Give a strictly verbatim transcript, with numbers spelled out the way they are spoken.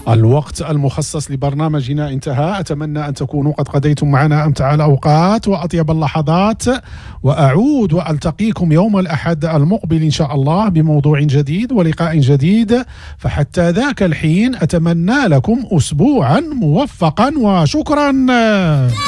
الوقت المخصص لبرنامجنا انتهى. أتمنى أن تكونوا قد قضيتم معنا أمتع الأوقات وأطيب اللحظات، وأعود وألتقيكم يوم الأحد المقبل إن شاء الله بموضوع جديد ولقاء جديد. فحتى ذاك الحين أتمنى لكم أسبوعا موفقا وشكرا.